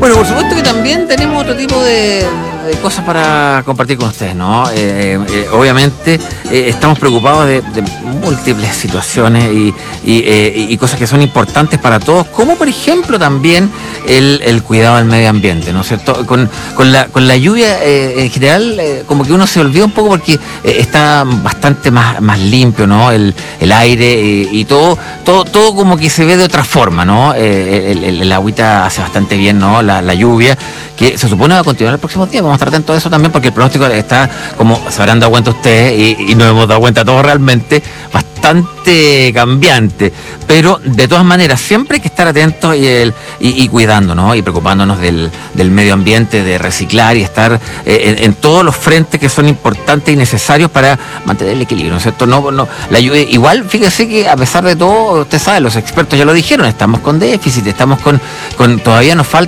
Bueno, por supuesto que también tenemos otro tipo de cosas para compartir con ustedes, ¿no? Obviamente estamos preocupados de múltiples situaciones y cosas que son importantes para todos, como por ejemplo también el cuidado del medio ambiente, ¿no es cierto? Con la lluvia en general como que uno se olvida un poco porque está bastante más limpio, ¿no? El aire y todo como que se ve de otra forma, ¿no? El agüita hace bastante bien, ¿no? La lluvia, que se supone va a continuar los próximos días. Vamos a estar atentos a eso también porque el pronóstico está, como se habrán dado cuenta ustedes y nos hemos dado cuenta todos realmente, bastante cambiante. Pero de todas maneras siempre hay que estar atentos y cuidando, ¿no? Y preocupándonos del medio ambiente, de reciclar y estar en todos los frentes que son importantes y necesarios para mantener el equilibrio, ¿no es cierto? No, la lluvia, igual fíjese que a pesar de todo, usted sabe, los expertos ya lo dijeron, estamos con déficit, estamos con todavía nos falta